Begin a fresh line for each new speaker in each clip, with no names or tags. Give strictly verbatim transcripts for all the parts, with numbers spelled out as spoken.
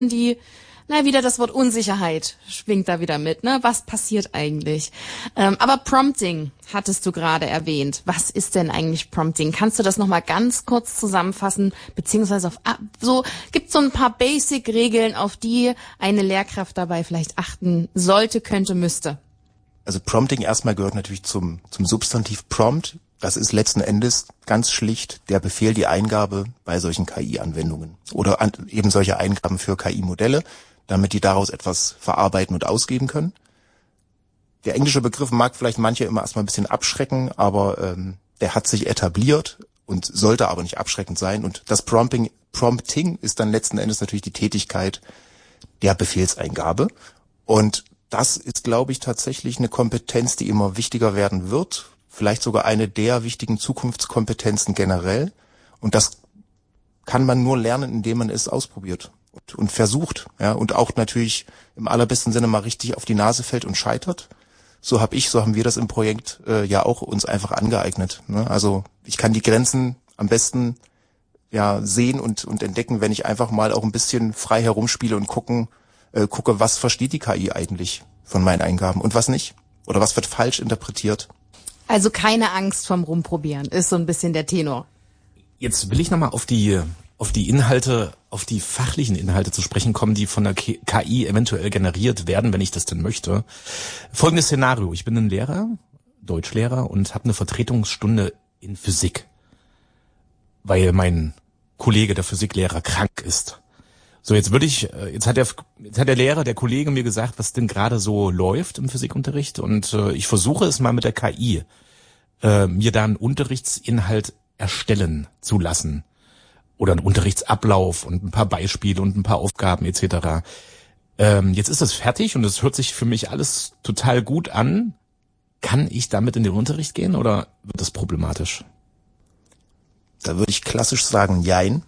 die, na, wieder das Wort Unsicherheit schwingt da wieder mit, ne? Was passiert eigentlich? Ähm, aber Prompting hattest du gerade erwähnt. Was ist denn eigentlich Prompting? Kannst du das nochmal ganz kurz zusammenfassen, beziehungsweise auf, so, gibt so ein paar Basic-Regeln, auf die eine Lehrkraft dabei vielleicht achten sollte, könnte, müsste?
Also Prompting erstmal gehört natürlich zum, zum Substantiv Prompt. Das ist letzten Endes ganz schlicht der Befehl, die Eingabe bei solchen K I-Anwendungen oder an, eben solche Eingaben für K I-Modelle, damit die daraus etwas verarbeiten und ausgeben können. Der englische Begriff mag vielleicht manche immer erstmal ein bisschen abschrecken, aber ähm, der hat sich etabliert und sollte aber nicht abschreckend sein. Und das Prompting, Prompting ist dann letzten Endes natürlich die Tätigkeit der Befehlseingabe. Und das ist, glaube ich, tatsächlich eine Kompetenz, die immer wichtiger werden wird. Vielleicht sogar eine der wichtigen Zukunftskompetenzen generell. Und das kann man nur lernen, indem man es ausprobiert und, und versucht. Ja, und auch natürlich im allerbesten Sinne mal richtig auf die Nase fällt und scheitert. So habe ich, so haben wir das im Projekt äh, ja auch uns einfach angeeignet. Ne? Also ich kann die Grenzen am besten ja sehen und, und entdecken, wenn ich einfach mal auch ein bisschen frei herumspiele und gucken, äh, gucke, was versteht die K I eigentlich von meinen Eingaben und was nicht. Oder was wird falsch interpretiert.
Also keine Angst vom Rumprobieren, ist so ein bisschen der Tenor.
Jetzt will ich nochmal auf die, auf die Inhalte, auf die fachlichen Inhalte zu sprechen kommen, die von der K I eventuell generiert werden, wenn ich das denn möchte. Folgendes Szenario. Ich bin ein Lehrer, Deutschlehrer, und habe eine Vertretungsstunde in Physik, weil mein Kollege, der Physiklehrer, krank ist. So, jetzt würde ich, jetzt hat der, jetzt hat der Lehrer, der Kollege mir gesagt, was denn gerade so läuft im Physikunterricht, und äh, ich versuche es mal mit der K I, äh, mir da einen Unterrichtsinhalt erstellen zu lassen oder einen Unterrichtsablauf und ein paar Beispiele und ein paar Aufgaben et cetera. Ähm, jetzt ist das fertig und es hört sich für mich alles total gut an. Kann ich damit in den Unterricht gehen oder wird das problematisch?
Da würde ich klassisch sagen, jein.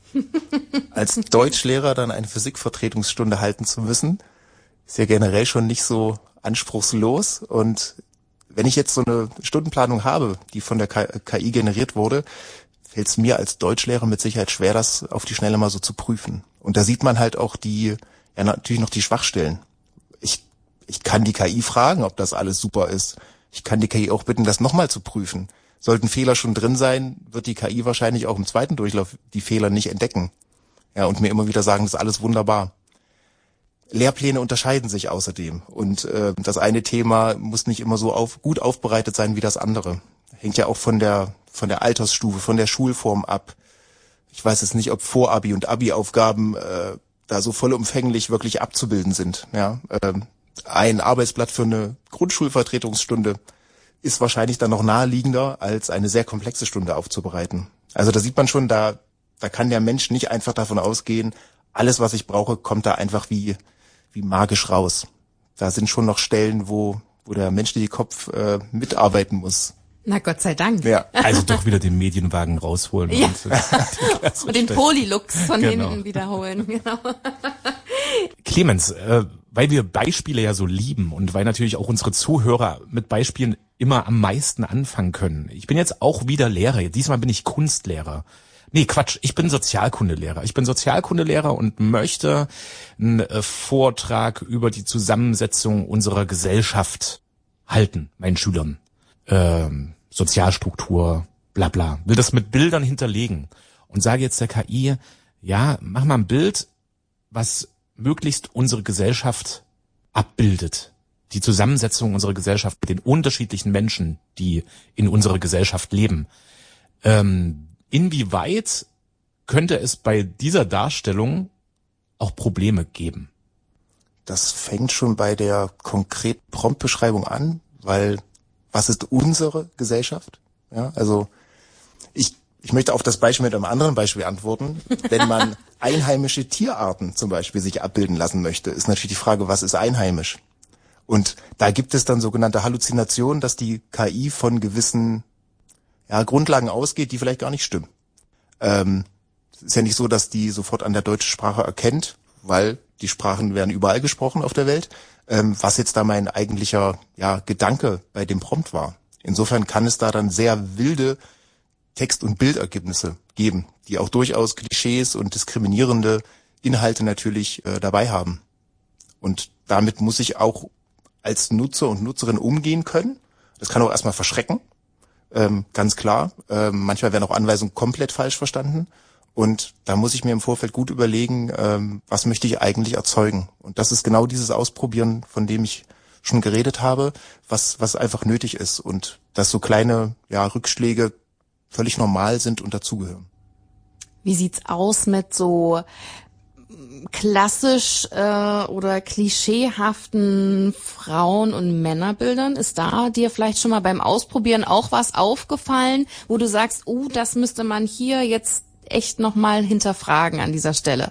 Als Deutschlehrer dann eine Physikvertretungsstunde halten zu müssen, ist ja generell schon nicht so anspruchslos. Und wenn ich jetzt so eine Stundenplanung habe, die von der K I generiert wurde, fällt es mir als Deutschlehrer mit Sicherheit schwer, das auf die Schnelle mal so zu prüfen. Und da sieht man halt auch die, ja natürlich noch die Schwachstellen. Ich, ich kann die K I fragen, ob das alles super ist. Ich kann die K I auch bitten, das nochmal zu prüfen. Sollten Fehler schon drin sein, wird die K I wahrscheinlich auch im zweiten Durchlauf die Fehler nicht entdecken. Ja, und mir immer wieder sagen, das ist alles wunderbar. Lehrpläne unterscheiden sich außerdem. Und äh, das eine Thema muss nicht immer so auf, gut aufbereitet sein wie das andere. Hängt ja auch von der von der Altersstufe, von der Schulform ab. Ich weiß jetzt nicht, ob Vorabi- und Abi-Aufgaben äh, da so vollumfänglich wirklich abzubilden sind. Ja, äh, ein Arbeitsblatt für eine Grundschulvertretungsstunde ist wahrscheinlich dann noch naheliegender, als eine sehr komplexe Stunde aufzubereiten. Also da sieht man schon, da da kann der Mensch nicht einfach davon ausgehen, alles, was ich brauche, kommt da einfach wie wie magisch raus. Da sind schon noch Stellen, wo wo der menschliche Kopf äh, mitarbeiten muss.
Na Gott sei Dank.
Ja.
Also doch wieder den Medienwagen rausholen.
Ja.
Und, äh,
und den Polylux von
genau.
hinten wiederholen. Genau.
Clemens, äh, weil wir Beispiele ja so lieben und weil natürlich auch unsere Zuhörer mit Beispielen immer am meisten anfangen können. Ich bin jetzt auch wieder Lehrer. Diesmal bin ich Kunstlehrer. Nee, Quatsch, ich bin Sozialkundelehrer. Ich bin Sozialkundelehrer und möchte einen äh, Vortrag über die Zusammensetzung unserer Gesellschaft halten, meinen Schülern. Ähm, Sozialstruktur, bla bla. Will das mit Bildern hinterlegen und sage jetzt der K I, ja, mach mal ein Bild, was möglichst unsere Gesellschaft abbildet. Die Zusammensetzung unserer Gesellschaft mit den unterschiedlichen Menschen, die in unserer Gesellschaft leben. Ähm, inwieweit könnte es bei dieser Darstellung auch Probleme geben?
Das fängt schon bei der konkreten Promptbeschreibung an, weil was ist unsere Gesellschaft? Ja, also ich ich möchte auf das Beispiel mit einem anderen Beispiel antworten. Wenn man einheimische Tierarten zum Beispiel sich abbilden lassen möchte, ist natürlich die Frage, was ist einheimisch? Und da gibt es dann sogenannte Halluzinationen, dass die K I von gewissen ja, Grundlagen ausgeht, die vielleicht gar nicht stimmen. Ähm, es ist ja nicht so, dass die sofort an der deutschen Sprache erkennt, weil die Sprachen werden überall gesprochen auf der Welt, ähm, was jetzt da mein eigentlicher ja, Gedanke bei dem Prompt war. Insofern kann es da dann sehr wilde Text- und Bildergebnisse geben, die auch durchaus Klischees und diskriminierende Inhalte natürlich äh, dabei haben. Und damit muss ich auch als Nutzer und Nutzerin umgehen können. Das kann auch erstmal verschrecken, ähm, ganz klar. Ähm, manchmal werden auch Anweisungen komplett falsch verstanden. Und da muss ich mir im Vorfeld gut überlegen, ähm, was möchte ich eigentlich erzeugen. Und das ist genau dieses Ausprobieren, von dem ich schon geredet habe, was was einfach nötig ist. Und dass so kleine ja, Rückschläge völlig normal sind und dazugehören.
Wie sieht's aus mit so klassisch äh, oder klischeehaften Frauen- und Männerbildern? Ist da dir vielleicht schon mal beim Ausprobieren auch was aufgefallen, wo du sagst, oh, das müsste man hier jetzt echt nochmal hinterfragen an dieser Stelle?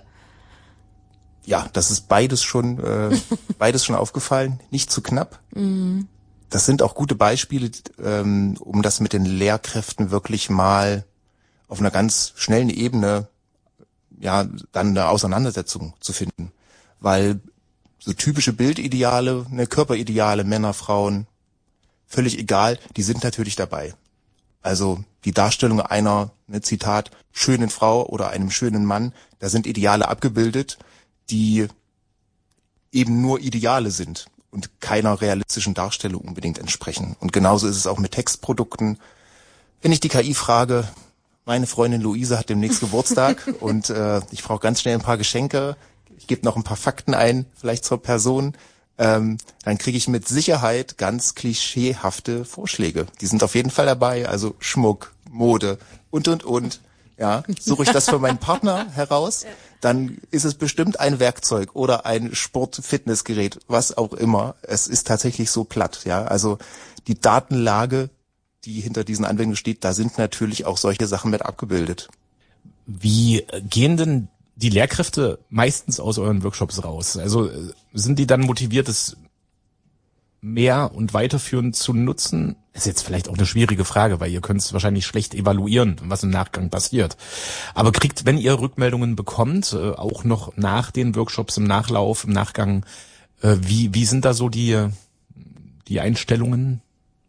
Ja, das ist beides schon äh, beides schon aufgefallen, nicht zu knapp. Mhm. Das sind auch gute Beispiele, ähm, um das mit den Lehrkräften wirklich mal auf einer ganz schnellen Ebene ja dann eine Auseinandersetzung zu finden, weil so typische Bildideale, ne, Körperideale, Männer, Frauen, völlig egal, die sind natürlich dabei. Also die Darstellung einer, ne, Zitat, schönen Frau oder einem schönen Mann, da sind Ideale abgebildet, die eben nur Ideale sind und keiner realistischen Darstellung unbedingt entsprechen. Und genauso ist es auch mit Textprodukten. Wenn ich die K I frage, meine Freundin Luise hat demnächst Geburtstag und äh, ich brauche ganz schnell ein paar Geschenke, ich gebe noch ein paar Fakten ein, vielleicht zur Person, ähm, dann kriege ich mit Sicherheit ganz klischeehafte Vorschläge. Die sind auf jeden Fall dabei, also Schmuck, Mode und, und, und. Ja, suche ich das für meinen Partner heraus, dann ist es bestimmt ein Werkzeug oder ein Sport-Fitnessgerät, was auch immer. Es ist tatsächlich so platt, ja. Also die Datenlage, die hinter diesen Anwendungen steht, da sind natürlich auch solche Sachen mit abgebildet.
Wie gehen denn die Lehrkräfte meistens aus euren Workshops raus? Also sind die dann motiviert, es mehr und weiterführend zu nutzen? Ist jetzt vielleicht auch eine schwierige Frage, weil ihr könnt es wahrscheinlich schlecht evaluieren, was im Nachgang passiert. Aber kriegt, wenn ihr Rückmeldungen bekommt, auch noch nach den Workshops im Nachlauf, im Nachgang, wie wie sind da so die die Einstellungen?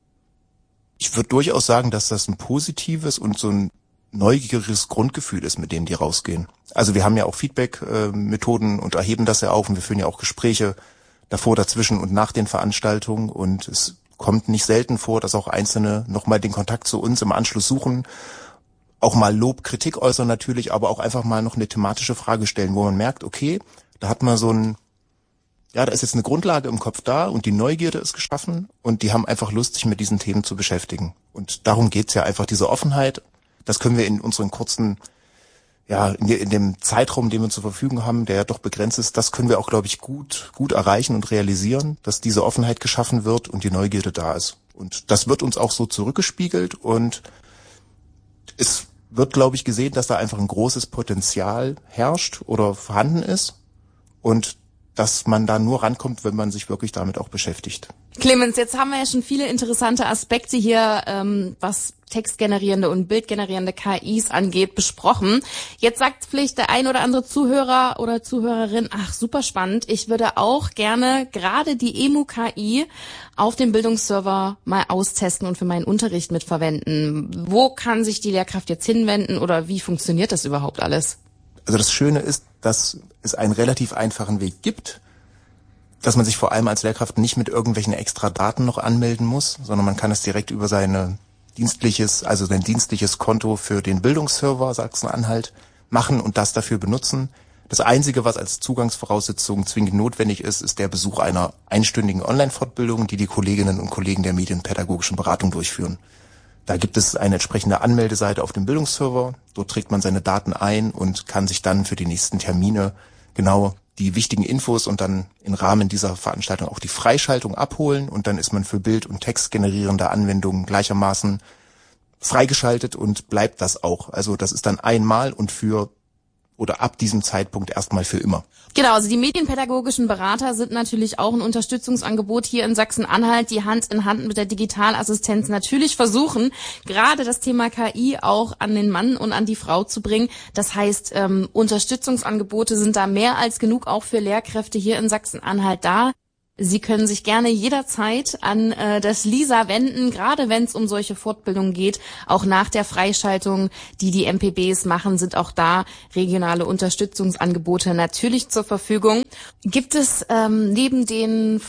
Ich würde durchaus sagen, dass das ein positives und so ein neugieriges Grundgefühl ist, mit dem die rausgehen. Also wir haben ja auch Feedback-Methoden und erheben das ja auch und wir führen ja auch Gespräche davor, dazwischen und nach den Veranstaltungen und es kommt nicht selten vor, dass auch Einzelne nochmal den Kontakt zu uns im Anschluss suchen, auch mal Lob, Kritik äußern natürlich, aber auch einfach mal noch eine thematische Frage stellen, wo man merkt, okay, da hat man so ein, ja, da ist jetzt eine Grundlage im Kopf da und die Neugierde ist geschaffen und die haben einfach Lust, sich mit diesen Themen zu beschäftigen. Und darum geht's ja einfach, diese Offenheit, das können wir in unseren kurzen, ja, in, in dem Zeitraum, den wir zur Verfügung haben, der ja doch begrenzt ist, das können wir auch, glaube ich, gut, gut erreichen und realisieren, dass diese Offenheit geschaffen wird und die Neugierde da ist. Und das wird uns auch so zurückgespiegelt und es wird, glaube ich, gesehen, dass da einfach ein großes Potenzial herrscht oder vorhanden ist und dass man da nur rankommt, wenn man sich wirklich damit auch beschäftigt.
Clemens, jetzt haben wir ja schon viele interessante Aspekte hier, ähm, was textgenerierende und bildgenerierende K Is angeht, besprochen. Jetzt sagt vielleicht der ein oder andere Zuhörer oder Zuhörerin, ach, super spannend, ich würde auch gerne gerade die E M U-K I auf dem Bildungsserver mal austesten und für meinen Unterricht mitverwenden. Wo kann sich die Lehrkraft jetzt hinwenden oder wie funktioniert das überhaupt alles?
Also das Schöne ist, dass es einen relativ einfachen Weg gibt, dass man sich vor allem als Lehrkraft nicht mit irgendwelchen extra Daten noch anmelden muss, sondern man kann es direkt über seine dienstliches, also sein dienstliches Konto für den Bildungsserver Sachsen-Anhalt machen und das dafür benutzen. Das Einzige, was als Zugangsvoraussetzung zwingend notwendig ist, ist der Besuch einer einstündigen Online-Fortbildung, die die Kolleginnen und Kollegen der medienpädagogischen Beratung durchführen. Da gibt es eine entsprechende Anmeldeseite auf dem Bildungsserver. Dort trägt man seine Daten ein und kann sich dann für die nächsten Termine genau die wichtigen Infos und dann im Rahmen dieser Veranstaltung auch die Freischaltung abholen. Und dann ist man für Bild- und Textgenerierende Anwendungen gleichermaßen freigeschaltet und bleibt das auch. Also das ist dann einmal und für oder ab diesem Zeitpunkt erstmal für immer.
Genau, also die medienpädagogischen Berater sind natürlich auch ein Unterstützungsangebot hier in Sachsen-Anhalt, die Hand in Hand mit der Digitalassistenz natürlich versuchen, gerade das Thema K I auch an den Mann und an die Frau zu bringen. Das heißt, ähm, Unterstützungsangebote sind da mehr als genug auch für Lehrkräfte hier in Sachsen-Anhalt da. Sie können sich gerne jederzeit an äh, das Lisa wenden, gerade wenn es um solche Fortbildungen geht. Auch nach der Freischaltung, die die M P Bs machen, sind auch da regionale Unterstützungsangebote natürlich zur Verfügung. Gibt es ähm, neben den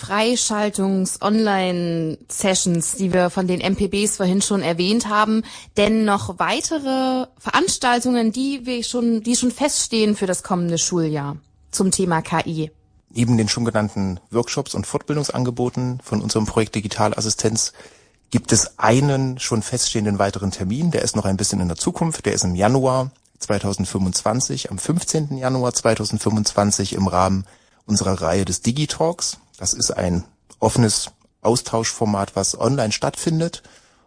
Freischaltungs-Online-Sessions, die wir von den M P Bs vorhin schon erwähnt haben, denn noch weitere Veranstaltungen, die wir schon, die schon feststehen für das kommende Schuljahr zum Thema K I?
Neben den schon genannten Workshops und Fortbildungsangeboten von unserem Projekt Digitalassistenz gibt es einen schon feststehenden weiteren Termin. Der ist noch ein bisschen in der Zukunft. Der ist im Januar zweitausendfünfundzwanzig, am fünfzehnten Januar zweitausendfünfundzwanzig im Rahmen unserer Reihe des Digitalks. Das ist ein offenes Austauschformat, was online stattfindet.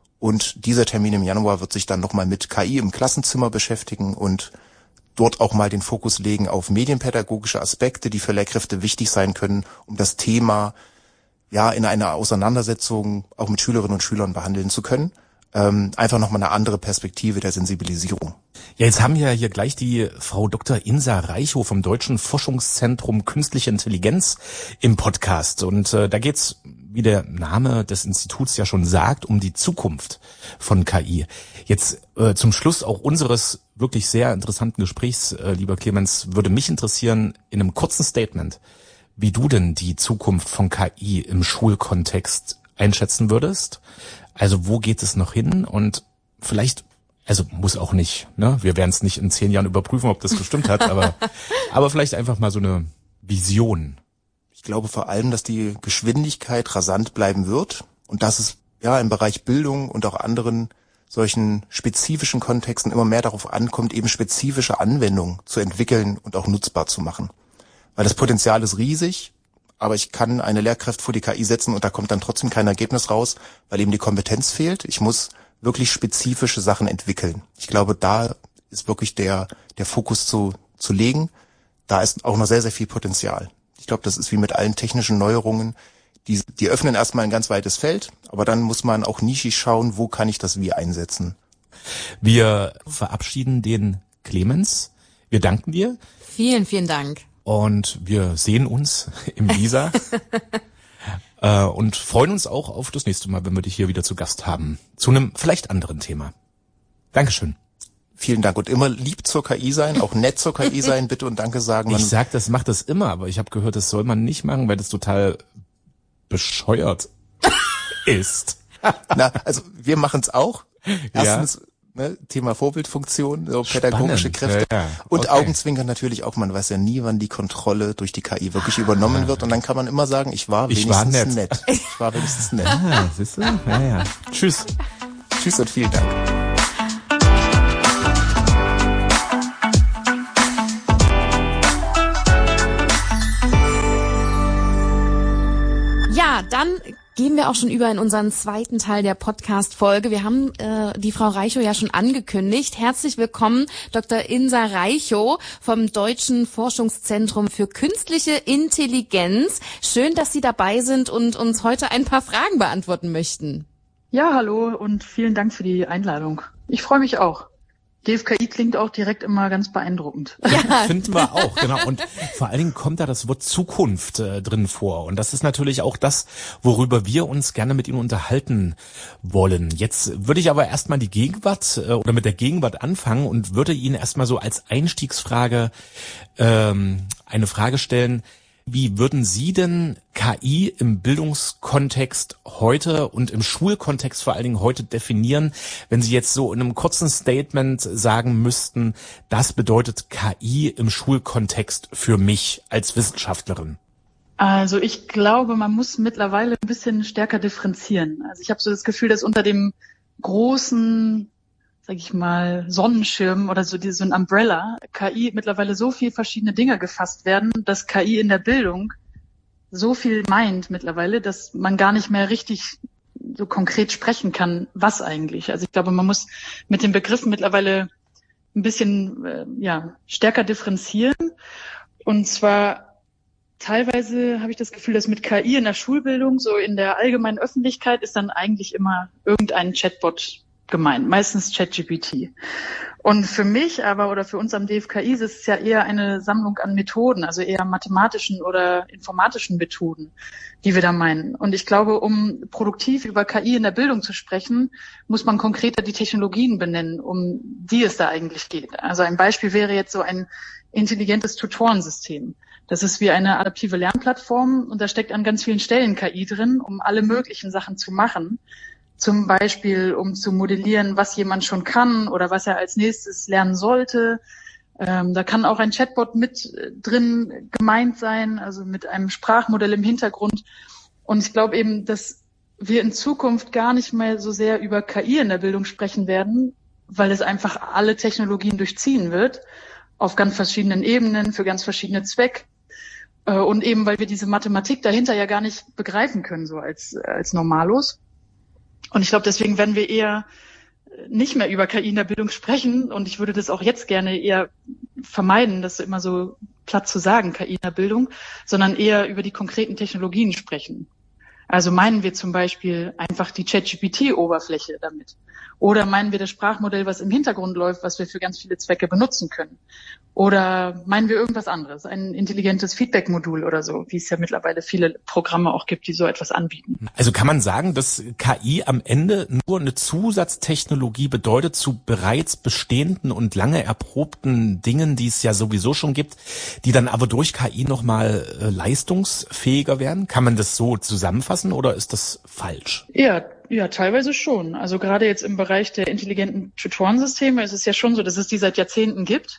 Und dieser Termin im Januar wird sich dann nochmal mit K I im Klassenzimmer beschäftigen und dort auch mal den Fokus legen auf medienpädagogische Aspekte, die für Lehrkräfte wichtig sein können, um das Thema ja in einer Auseinandersetzung auch mit Schülerinnen und Schülern behandeln zu können. Ähm, einfach nochmal eine andere Perspektive der Sensibilisierung.
Ja, jetzt haben wir hier gleich die Frau Doktor Insa Reichow vom Deutschen Forschungszentrum Künstliche Intelligenz im Podcast. Und äh, da geht's, wie der Name des Instituts ja schon sagt, um die Zukunft von K I. Jetzt äh, zum Schluss auch unseres wirklich sehr interessanten Gesprächs, äh, lieber Clemens, würde mich interessieren, in einem kurzen Statement, wie du denn die Zukunft von K I im Schulkontext einschätzen würdest. Also wo geht es noch hin? Und vielleicht, also muss auch nicht, ne? Wir werden es nicht in zehn Jahren überprüfen, ob das gestimmt hat, aber aber vielleicht einfach mal so eine Vision.
Ich glaube vor allem, dass die Geschwindigkeit rasant bleiben wird und dass es ja im Bereich Bildung und auch anderen solchen spezifischen Kontexten immer mehr darauf ankommt, eben spezifische Anwendungen zu entwickeln und auch nutzbar zu machen. Weil das Potenzial ist riesig, aber ich kann eine Lehrkraft vor die K I setzen und da kommt dann trotzdem kein Ergebnis raus, weil eben die Kompetenz fehlt. Ich muss wirklich spezifische Sachen entwickeln. Ich glaube, da ist wirklich der der Fokus zu zu legen. Da ist auch noch sehr, sehr viel Potenzial. Ich glaube, das ist wie mit allen technischen Neuerungen. Die, die öffnen erstmal ein ganz weites Feld, aber dann muss man auch nischig schauen, wo kann ich das wie einsetzen.
Wir verabschieden den Clemens. Wir danken dir.
Vielen, vielen Dank.
Und wir sehen uns im Lisa äh, und freuen uns auch auf das nächste Mal, wenn wir dich hier wieder zu Gast haben. Zu einem vielleicht anderen Thema. Dankeschön.
Vielen Dank und immer lieb zur K I sein, auch nett zur K I sein, bitte und danke sagen.
Ich sag, das macht das immer, aber ich habe gehört, das soll man nicht machen, weil das total bescheuert ist.
Na, also wir machen es auch. Erstens
Ja.
Ne, Thema Vorbildfunktion, so pädagogische
Spannend.
Kräfte
Ja, ja.
und
Okay.
Augenzwinkern natürlich auch. Man weiß ja nie, wann die Kontrolle durch die K I wirklich übernommen wird und dann kann man immer sagen, ich war
Ich
wenigstens
war nett.
nett. Ich war wenigstens nett.
Ah, siehst du? Ja, ja. Tschüss.
Tschüss und vielen Dank.
Ja, dann gehen wir auch schon über in unseren zweiten Teil der Podcast-Folge. Wir haben äh, die Frau Reichow ja schon angekündigt. Herzlich willkommen, Doktor Insa Reichow vom Deutschen Forschungszentrum für Künstliche Intelligenz. Schön, dass Sie dabei sind und uns heute ein paar Fragen beantworten möchten.
Ja, hallo und vielen Dank für die Einladung. Ich freue mich auch. D F K I klingt auch direkt immer ganz beeindruckend.
Ja,
Finden wir auch, genau. Und vor allen Dingen kommt da das Wort Zukunft äh, drin vor. Und das ist natürlich auch das, worüber wir uns gerne mit Ihnen unterhalten wollen. Jetzt würde ich aber erstmal die Gegenwart äh, oder mit der Gegenwart anfangen und würde Ihnen erstmal so als Einstiegsfrage ähm, eine Frage stellen. Wie würden Sie denn K I im Bildungskontext heute und im Schulkontext vor allen Dingen heute definieren, wenn Sie jetzt so in einem kurzen Statement sagen müssten, das bedeutet K I im Schulkontext für mich als Wissenschaftlerin?
Also ich glaube, man muss mittlerweile ein bisschen stärker differenzieren. Also ich habe so das Gefühl, dass unter dem großen, sag ich mal, Sonnenschirm oder so, so ein Umbrella, K I mittlerweile so viel verschiedene Dinge gefasst werden, dass K I in der Bildung so viel meint mittlerweile, dass man gar nicht mehr richtig so konkret sprechen kann, was eigentlich. Also ich glaube, man muss mit den Begriffen mittlerweile ein bisschen äh, ja stärker differenzieren. Und zwar teilweise habe ich das Gefühl, dass mit K I in der Schulbildung, so in der allgemeinen Öffentlichkeit, ist dann eigentlich immer irgendein Chatbot gemeint, meistens ChatGPT. Und für mich aber oder für uns am D F K I ist es ja eher eine Sammlung an Methoden, also eher mathematischen oder informatischen Methoden, die wir da meinen. Und ich glaube, um produktiv über K I in der Bildung zu sprechen, muss man konkreter die Technologien benennen, um die es da eigentlich geht. Also ein Beispiel wäre jetzt so ein intelligentes Tutorensystem. Das ist wie eine adaptive Lernplattform und da steckt an ganz vielen Stellen K I drin, um alle möglichen Sachen zu machen. Zum Beispiel, um zu modellieren, was jemand schon kann oder was er als nächstes lernen sollte. Ähm, da kann auch ein Chatbot mit drin gemeint sein, also mit einem Sprachmodell im Hintergrund. Und ich glaube eben, dass wir in Zukunft gar nicht mehr so sehr über K I in der Bildung sprechen werden, weil es einfach alle Technologien durchziehen wird, auf ganz verschiedenen Ebenen, für ganz verschiedene Zwecke. Äh, und eben, weil wir diese Mathematik dahinter ja gar nicht begreifen können, so als, als Normalos. Und ich glaube, deswegen werden wir eher nicht mehr über K I in der Bildung sprechen. Und ich würde das auch jetzt gerne eher vermeiden, das immer so platt zu sagen, K I in der Bildung, sondern eher über die konkreten Technologien sprechen. Also meinen wir zum Beispiel einfach die ChatGPT-Oberfläche damit? Oder meinen wir das Sprachmodell, was im Hintergrund läuft, was wir für ganz viele Zwecke benutzen können? Oder meinen wir irgendwas anderes, ein intelligentes Feedback-Modul oder so, wie es ja mittlerweile viele Programme auch gibt, die so etwas anbieten?
Also kann man sagen, dass K I am Ende nur eine Zusatztechnologie bedeutet zu bereits bestehenden und lange erprobten Dingen, die es ja sowieso schon gibt, die dann aber durch K I nochmal äh, leistungsfähiger werden? Kann man das so zusammenfassen oder ist das falsch?
Ja, ja, teilweise schon. Also gerade jetzt im Bereich der intelligenten Tutorensysteme ist es ja schon so, dass es die seit Jahrzehnten gibt.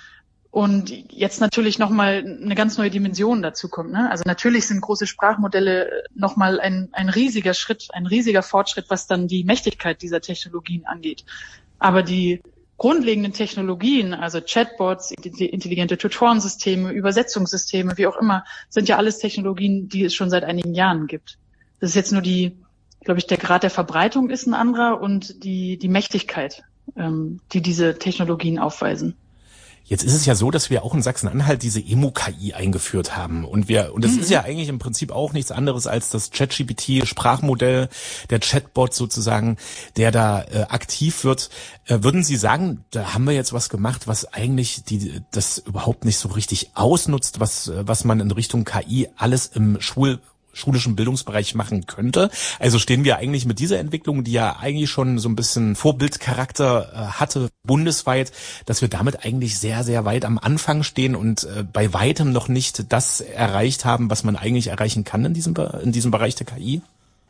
Und jetzt natürlich nochmal eine ganz neue Dimension dazu kommt. Ne? Also natürlich sind große Sprachmodelle nochmal ein, ein riesiger Schritt, ein riesiger Fortschritt, was dann die Mächtigkeit dieser Technologien angeht. Aber die grundlegenden Technologien, also Chatbots, intelligente Tutorensysteme, Übersetzungssysteme, wie auch immer, sind ja alles Technologien, die es schon seit einigen Jahren gibt. Das ist jetzt nur die, glaube ich, der Grad der Verbreitung ist ein anderer und die, die Mächtigkeit, ähm, die diese Technologien aufweisen.
Jetzt ist es ja so, dass wir auch in Sachsen-Anhalt diese Emo-K I eingeführt haben. Und wir, und das mhm. ist ja eigentlich im Prinzip auch nichts anderes als das ChatGPT-Sprachmodell, der Chatbot sozusagen, der da äh, aktiv wird. Äh, würden Sie sagen, da haben wir jetzt was gemacht, was eigentlich die, das überhaupt nicht so richtig ausnutzt, was, was man in Richtung K I alles im Schul schulischen Bildungsbereich machen könnte. Also stehen wir eigentlich mit dieser Entwicklung, die ja eigentlich schon so ein bisschen Vorbildcharakter äh, hatte, bundesweit, dass wir damit eigentlich sehr, sehr weit am Anfang stehen und äh, bei weitem noch nicht das erreicht haben, was man eigentlich erreichen kann in diesem, in diesem Bereich der K I?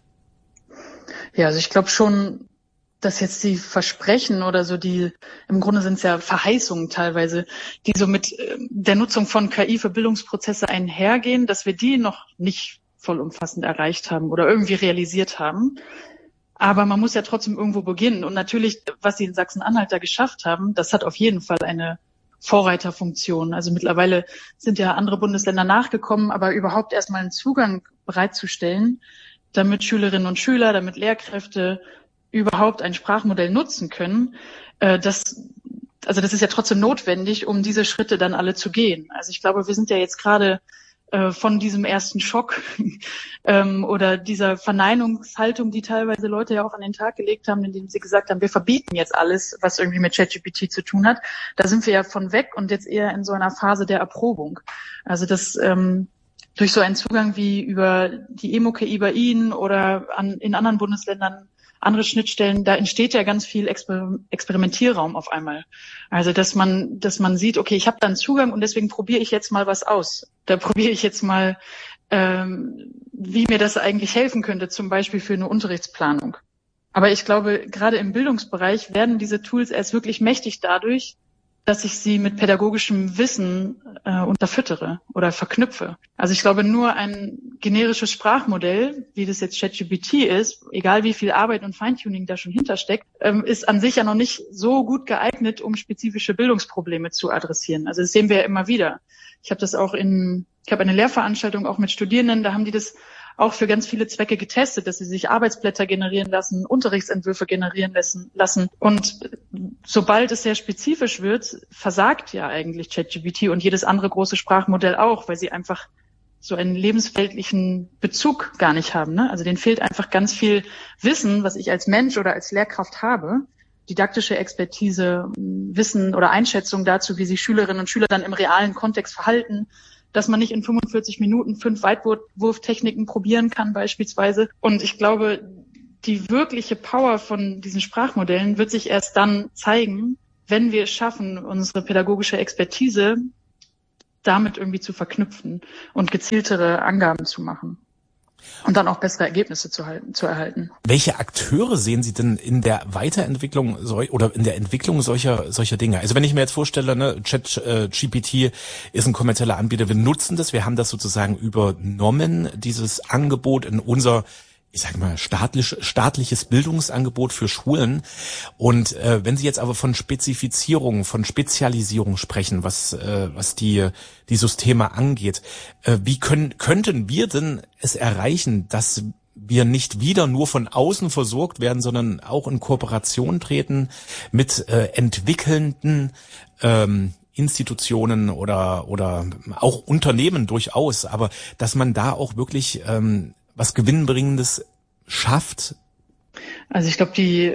Ja, also ich glaube schon, dass jetzt die Versprechen oder so die, im Grunde sind es ja Verheißungen teilweise, die so mit äh, der Nutzung von K I für Bildungsprozesse einhergehen, dass wir die noch nicht vollumfassend erreicht haben oder irgendwie realisiert haben. Aber man muss ja trotzdem irgendwo beginnen. Und natürlich, was sie in Sachsen-Anhalt da geschafft haben, das hat auf jeden Fall eine Vorreiterfunktion. Also mittlerweile sind ja andere Bundesländer nachgekommen, aber überhaupt erstmal einen Zugang bereitzustellen, damit Schülerinnen und Schüler, damit Lehrkräfte überhaupt ein Sprachmodell nutzen können, das, also das ist ja trotzdem notwendig, um diese Schritte dann alle zu gehen. Also ich glaube, wir sind ja jetzt gerade von diesem ersten Schock ähm, oder dieser Verneinungshaltung, die teilweise Leute ja auch an den Tag gelegt haben, indem sie gesagt haben, wir verbieten jetzt alles, was irgendwie mit ChatGPT zu tun hat. Da sind wir ja von weg und jetzt eher in so einer Phase der Erprobung. Also das ähm, durch so einen Zugang wie über die Emo-K I bei Ihnen oder an, in anderen Bundesländern andere Schnittstellen, da entsteht ja ganz viel Exper- Experimentierraum auf einmal. Also dass man, dass man sieht, okay, ich habe da einen Zugang und deswegen probiere ich jetzt mal was aus. Da probiere ich jetzt mal, ähm, wie mir das eigentlich helfen könnte, zum Beispiel für eine Unterrichtsplanung. Aber ich glaube, gerade im Bildungsbereich werden diese Tools erst wirklich mächtig dadurch, dass ich sie mit pädagogischem Wissen äh, unterfüttere oder verknüpfe. Also ich glaube, nur ein generisches Sprachmodell, wie das jetzt ChatGPT ist, egal wie viel Arbeit und Feintuning da schon hintersteckt, ähm, ist an sich ja noch nicht so gut geeignet, um spezifische Bildungsprobleme zu adressieren. Also das sehen wir ja immer wieder. Ich habe das auch in, ich habe eine Lehrveranstaltung auch mit Studierenden, da haben die das auch für ganz viele Zwecke getestet, dass sie sich Arbeitsblätter generieren lassen, Unterrichtsentwürfe generieren lassen. lassen. Und sobald es sehr spezifisch wird, versagt ja eigentlich ChatGPT und jedes andere große Sprachmodell auch, weil sie einfach so einen lebensweltlichen Bezug gar nicht haben. Ne? Also denen fehlt einfach ganz viel Wissen, was ich als Mensch oder als Lehrkraft habe, didaktische Expertise, Wissen oder Einschätzung dazu, wie sich Schülerinnen und Schüler dann im realen Kontext verhalten, dass man nicht in fünfundvierzig Minuten fünf Weitwurftechniken probieren kann beispielsweise. Und ich glaube, die wirkliche Power von diesen Sprachmodellen wird sich erst dann zeigen, wenn wir es schaffen, unsere pädagogische Expertise damit irgendwie zu verknüpfen und gezieltere Angaben zu machen und dann auch bessere Ergebnisse zu, halten, zu erhalten.
Welche Akteure sehen Sie denn in der Weiterentwicklung oder in der Entwicklung solcher solcher Dinge? Also wenn ich mir jetzt vorstelle, ne, ChatGPT ist ein kommerzieller Anbieter, wir nutzen das, wir haben das sozusagen übernommen, dieses Angebot in unser, ich sag mal, staatlich, staatliches Bildungsangebot für Schulen. Und äh, wenn Sie jetzt aber von Spezifizierung, von Spezialisierung sprechen, was äh, was die die Systeme angeht, äh, wie können könnten wir denn es erreichen, dass wir nicht wieder nur von außen versorgt werden, sondern auch in Kooperation treten mit äh, entwickelnden ähm, Institutionen oder oder auch Unternehmen durchaus, aber dass man da auch wirklich ähm, was Gewinnbringendes schafft?
Also ich glaube, die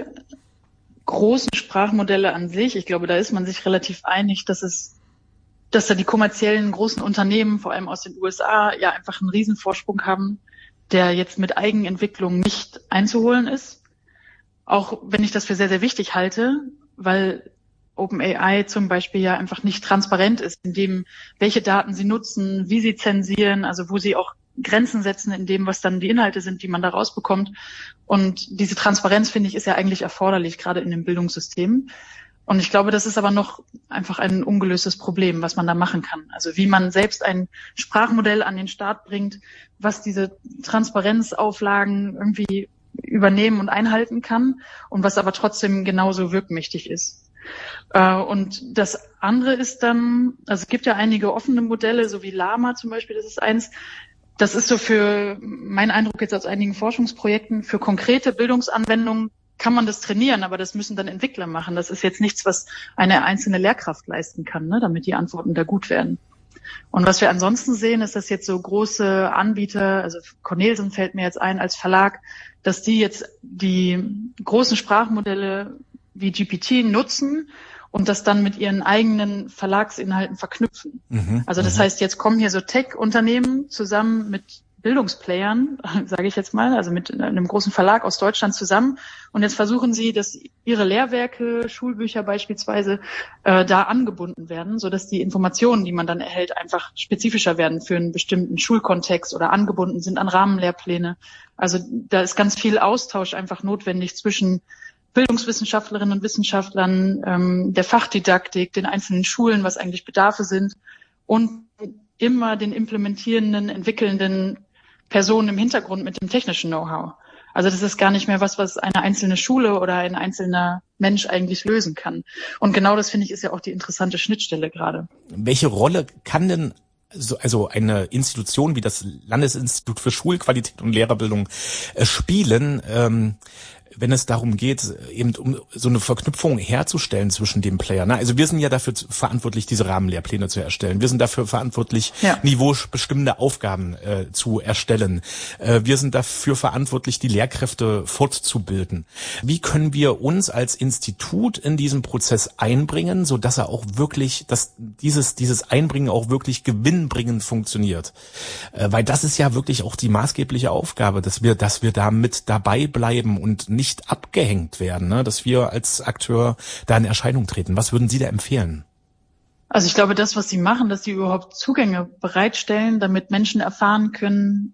großen Sprachmodelle an sich, ich glaube, da ist man sich relativ einig, dass es, dass da die kommerziellen großen Unternehmen, vor allem aus den U S A, ja einfach einen Riesenvorsprung haben, der jetzt mit Eigenentwicklung nicht einzuholen ist. Auch wenn ich das für sehr, sehr wichtig halte, weil OpenAI zum Beispiel ja einfach nicht transparent ist, in dem, welche Daten sie nutzen, wie sie zensieren, also wo sie auch Grenzen setzen in dem, was dann die Inhalte sind, die man da rausbekommt. Und diese Transparenz, finde ich, ist ja eigentlich erforderlich, gerade in dem Bildungssystem. Und ich glaube, das ist aber noch einfach ein ungelöstes Problem, was man da machen kann. Also wie man selbst ein Sprachmodell an den Start bringt, was diese Transparenzauflagen irgendwie übernehmen und einhalten kann und was aber trotzdem genauso wirkmächtig ist. Und das andere ist dann, also es gibt ja einige offene Modelle, so wie Llama zum Beispiel, das ist eins. Das ist so für, mein Eindruck jetzt aus einigen Forschungsprojekten, für konkrete Bildungsanwendungen kann man das trainieren, aber das müssen dann Entwickler machen. Das ist jetzt nichts, was eine einzelne Lehrkraft leisten kann, ne, damit die Antworten da gut werden. Und was wir ansonsten sehen, ist, dass jetzt so große Anbieter, also Cornelsen fällt mir jetzt ein als Verlag, dass die jetzt die großen Sprachmodelle wie G P T nutzen und das dann mit ihren eigenen Verlagsinhalten verknüpfen. Mhm, also das m- heißt, jetzt kommen hier so Tech-Unternehmen zusammen mit Bildungsplayern, sage ich jetzt mal, also mit einem großen Verlag aus Deutschland zusammen. Und jetzt versuchen sie, dass ihre Lehrwerke, Schulbücher beispielsweise, äh, da angebunden werden, sodass die Informationen, die man dann erhält, einfach spezifischer werden für einen bestimmten Schulkontext oder angebunden sind an Rahmenlehrpläne. Also da ist ganz viel Austausch einfach notwendig zwischen Bildungswissenschaftlerinnen und Wissenschaftlern, ähm, der Fachdidaktik, den einzelnen Schulen, was eigentlich Bedarfe sind und immer den implementierenden, entwickelnden Personen im Hintergrund mit dem technischen Know-how. Also das ist gar nicht mehr was, was eine einzelne Schule oder ein einzelner Mensch eigentlich lösen kann. Und genau das, finde ich, ist ja auch die interessante Schnittstelle gerade.
Welche Rolle kann denn so, also eine Institution wie das Landesinstitut für Schulqualität und Lehrerbildung äh, spielen, ähm, wenn es darum geht, eben um so eine Verknüpfung herzustellen zwischen den Playern. Also wir sind ja dafür verantwortlich, diese Rahmenlehrpläne zu erstellen. Wir sind dafür verantwortlich, ja. niveaubestimmende Aufgaben äh, zu erstellen. Äh, wir sind dafür verantwortlich, die Lehrkräfte fortzubilden. Wie können wir uns als Institut in diesen Prozess einbringen, so dass er auch wirklich, dass dieses dieses Einbringen auch wirklich gewinnbringend funktioniert? Äh, weil das ist ja wirklich auch die maßgebliche Aufgabe, dass wir, dass wir da mit dabei bleiben und nicht nicht abgehängt werden, ne? Dass wir als Akteur da in Erscheinung treten. Was würden Sie da empfehlen?
Also ich glaube, das, was Sie machen, dass Sie überhaupt Zugänge bereitstellen, damit Menschen erfahren können,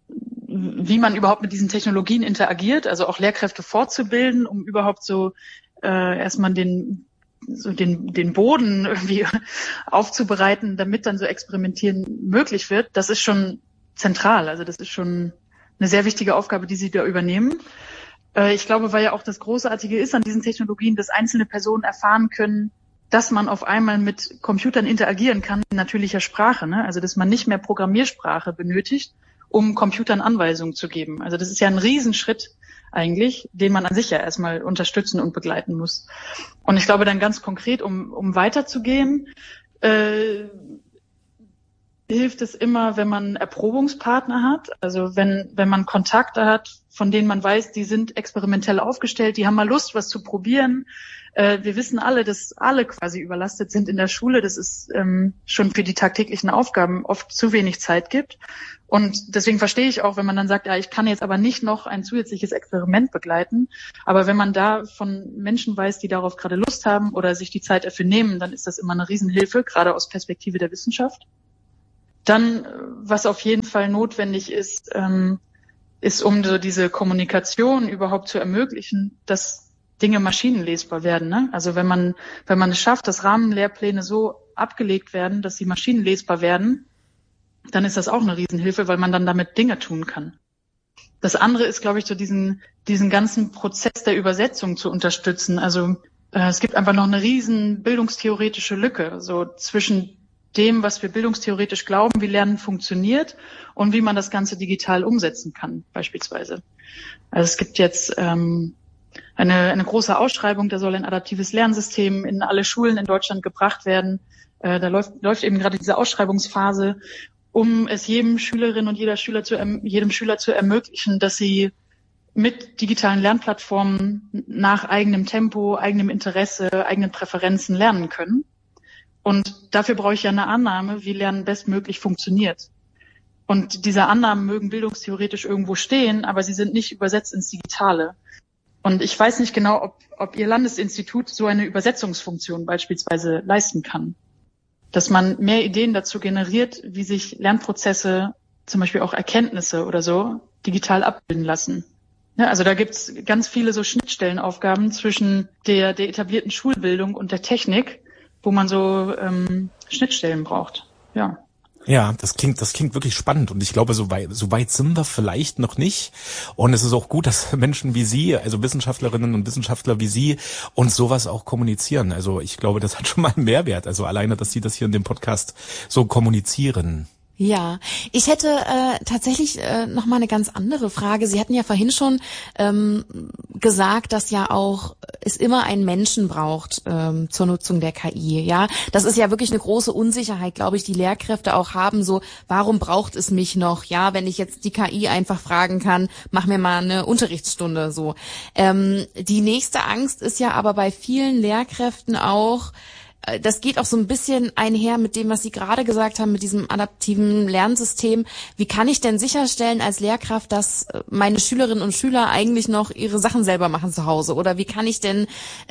wie man überhaupt mit diesen Technologien interagiert, also auch Lehrkräfte fortzubilden, um überhaupt so äh, erstmal den so den den Boden irgendwie aufzubereiten, damit dann so Experimentieren möglich wird. Das ist schon zentral. Also das ist schon eine sehr wichtige Aufgabe, die Sie da übernehmen. Ich glaube, weil ja auch das Großartige ist an diesen Technologien, dass einzelne Personen erfahren können, dass man auf einmal mit Computern interagieren kann in natürlicher Sprache, ne? Also dass man nicht mehr Programmiersprache benötigt, um Computern Anweisungen zu geben. Also das ist ja ein Riesenschritt eigentlich, den man an sich ja erstmal unterstützen und begleiten muss. Und ich glaube dann ganz konkret, um um weiterzugehen, äh, hilft es immer, wenn man Erprobungspartner hat, also wenn wenn man Kontakte hat, von denen man weiß, die sind experimentell aufgestellt, die haben mal Lust, was zu probieren. Äh, wir wissen alle, dass alle quasi überlastet sind in der Schule, dass es ähm, schon für die tagtäglichen Aufgaben oft zu wenig Zeit gibt. Und deswegen verstehe ich auch, wenn man dann sagt, ja, ich kann jetzt aber nicht noch ein zusätzliches Experiment begleiten. Aber wenn man da von Menschen weiß, die darauf gerade Lust haben oder sich die Zeit dafür nehmen, dann ist das immer eine Riesenhilfe, gerade aus Perspektive der Wissenschaft. Dann, was auf jeden Fall notwendig ist, ähm, ist, um so diese Kommunikation überhaupt zu ermöglichen, dass Dinge maschinenlesbar werden. Ne? Also wenn man, wenn man es schafft, dass Rahmenlehrpläne so abgelegt werden, dass sie maschinenlesbar werden, dann ist das auch eine Riesenhilfe, weil man dann damit Dinge tun kann. Das andere ist, glaube ich, so diesen, diesen ganzen Prozess der Übersetzung zu unterstützen. Also äh, es gibt einfach noch eine riesen bildungstheoretische Lücke, so zwischen dem, was wir bildungstheoretisch glauben, wie Lernen funktioniert und wie man das Ganze digital umsetzen kann, beispielsweise. Also es gibt jetzt ähm, eine, eine große Ausschreibung, da soll ein adaptives Lernsystem in alle Schulen in Deutschland gebracht werden. Äh, da läuft, läuft eben gerade diese Ausschreibungsphase, um es jedem Schülerin und jeder Schüler zu, jedem Schüler zu ermöglichen, dass sie mit digitalen Lernplattformen nach eigenem Tempo, eigenem Interesse, eigenen Präferenzen lernen können. Und dafür brauche ich ja eine Annahme, wie Lernen bestmöglich funktioniert. Und diese Annahmen mögen bildungstheoretisch irgendwo stehen, aber sie sind nicht übersetzt ins Digitale. Und ich weiß nicht genau, ob, ob Ihr Landesinstitut so eine Übersetzungsfunktion beispielsweise leisten kann. Dass man mehr Ideen dazu generiert, wie sich Lernprozesse, zum Beispiel auch Erkenntnisse oder so, digital abbilden lassen. Ja, also da gibt's ganz viele so Schnittstellenaufgaben zwischen der, der etablierten Schulbildung und der Technik, wo man so ähm, Schnittstellen braucht. Ja.
Ja, das klingt, das klingt wirklich spannend und ich glaube, so weit, so weit sind wir vielleicht noch nicht. Und es ist auch gut, dass Menschen wie Sie, also Wissenschaftlerinnen und Wissenschaftler wie Sie, uns sowas auch kommunizieren. Also ich glaube, das hat schon mal einen Mehrwert. Also alleine, dass Sie das hier in dem Podcast so kommunizieren.
Ja, ich hätte äh, tatsächlich äh, noch mal eine ganz andere Frage. Sie hatten ja vorhin schon ähm, gesagt, dass ja auch es immer einen Menschen braucht ähm, zur Nutzung der K I. Ja, das ist ja wirklich eine große Unsicherheit, glaube ich, die Lehrkräfte auch haben. So, warum braucht es mich noch? Ja, wenn ich jetzt die K I einfach fragen kann, mach mir mal eine Unterrichtsstunde. So, ähm, die nächste Angst ist ja aber bei vielen Lehrkräften auch, das geht auch so ein bisschen einher mit dem, was Sie gerade gesagt haben, mit diesem adaptiven Lernsystem. Wie kann ich denn sicherstellen als Lehrkraft, dass meine Schülerinnen und Schüler eigentlich noch ihre Sachen selber machen zu Hause? Oder wie kann ich denn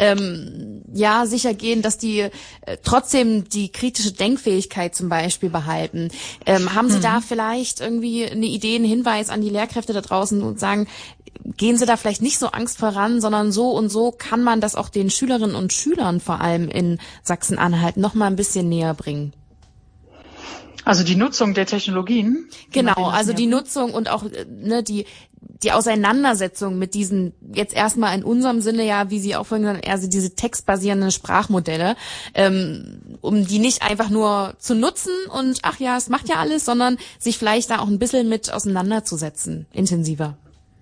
ähm, ja sicher gehen, dass die äh, trotzdem die kritische Denkfähigkeit zum Beispiel behalten? Ähm, haben Sie mhm. da vielleicht irgendwie eine Idee, einen Hinweis an die Lehrkräfte da draußen und sagen, gehen Sie da vielleicht nicht so angstvoll ran, sondern so und so kann man das auch den Schülerinnen und Schülern vor allem in Sachsen-Anhalt noch mal ein bisschen näher bringen?
Also die Nutzung der Technologien?
Genau, also die Nutzung und auch ne, die die Auseinandersetzung mit diesen, jetzt erstmal in unserem Sinne ja, wie Sie auch vorhin gesagt haben, also diese textbasierenden Sprachmodelle, ähm, um die nicht einfach nur zu nutzen und ach ja, es macht ja alles, sondern sich vielleicht da auch ein bisschen mit auseinanderzusetzen, intensiver.